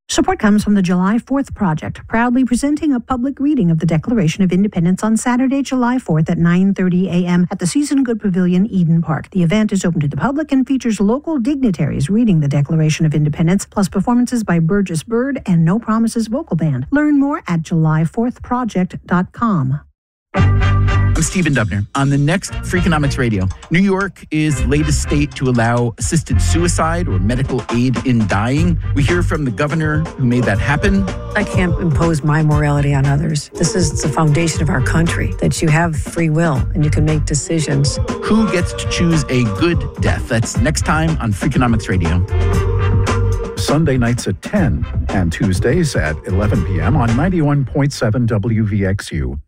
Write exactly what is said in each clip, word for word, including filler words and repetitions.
Support comes from the July fourth Project, proudly presenting a public reading of the Declaration of Independence on Saturday, July fourth at nine thirty a.m. at the Season Good Pavilion, Eden Park. The event is open to the public and features local dignitaries reading the Declaration of Independence, plus performances by Burgess Bird and No Promises Vocal Band. Learn more at july fourth project dot com. I'm Stephen Dubner. On the next Freakonomics Radio, New York is latest state to allow assisted suicide or medical aid in dying. We hear from the governor who made that happen. I can't impose my morality on others. This is the foundation of our country, that you have free will and you can make decisions. Who gets to choose a good death? That's next time on Freakonomics Radio. Sunday nights at ten and Tuesdays at eleven p.m. on ninety-one point seven W V X U.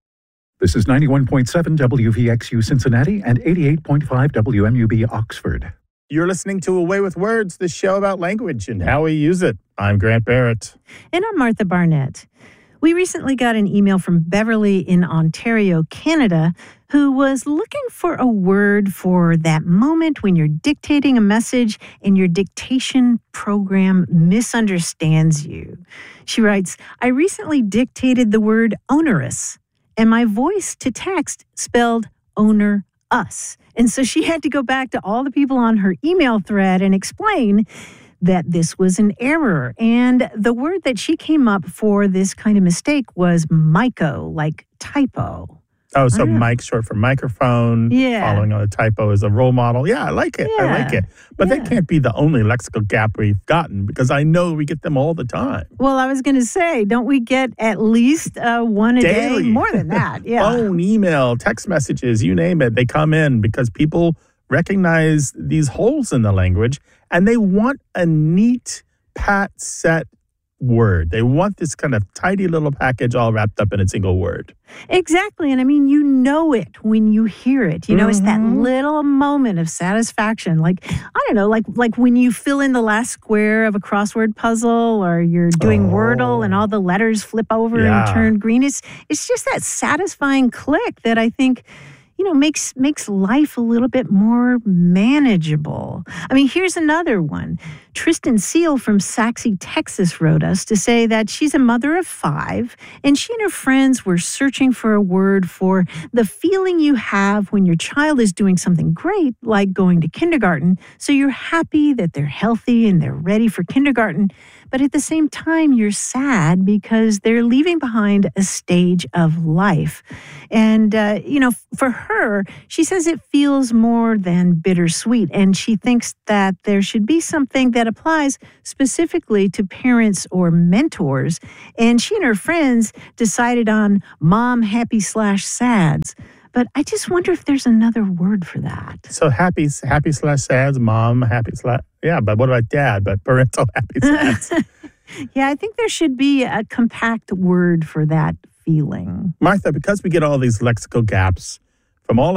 This is ninety-one point seven W V X U Cincinnati and eighty-eight point five W M U B Oxford. You're listening to Away with Words, the show about language and how we use it. I'm Grant Barrett. And I'm Martha Barnett. We recently got an email from Beverly in Ontario, Canada, who was looking for a word for that moment when you're dictating a message and your dictation program misunderstands you. She writes, I recently dictated the word onerous, and my voice to text spelled owner us. And so she had to go back to all the people on her email thread and explain that this was an error. And the word that she came up for this kind of mistake was myco, like typo. Oh, so mic short for microphone. Yeah. Following on a typo as a role model. Yeah, I like it. Yeah. I like it. But Yeah. that can't be the only lexical gap we've gotten, because I know we get them all the time. Well, I was going to say, don't we get at least uh, one a Daily. day? More than that, yeah. Phone, email, text messages, you name it. They come in because people recognize these holes in the language and they want a neat, pat, set word. They want this kind of tidy little package all wrapped up in a single word. Exactly. And I mean, you know it when you hear it. You know, mm-hmm. It's that little moment of satisfaction. Like, I don't know, like like when you fill in the last square of a crossword puzzle, or you're doing oh. Wordle and all the letters flip over yeah. and turn green. It's, it's just that satisfying click that I think, you know, makes makes life a little bit more manageable. I mean, here's another one. Tristan Seal from Saxe, Texas wrote us to say that she's a mother of five, and she and her friends were searching for a word for the feeling you have when your child is doing something great, like going to kindergarten, so you're happy that they're healthy and they're ready for kindergarten, but at the same time, you're sad because they're leaving behind a stage of life. And, uh, you know, for her, she says it feels more than bittersweet, and she thinks that there should be something that applies specifically to parents or mentors. And she and her friends decided on mom happy slash sads. But I just wonder if there's another word for that. So happy, happy slash sads, mom happy slash, yeah, but what about dad? But parental happy sads. Yeah, I think there should be a compact word for that feeling. Martha, because we get all these lexical gaps from all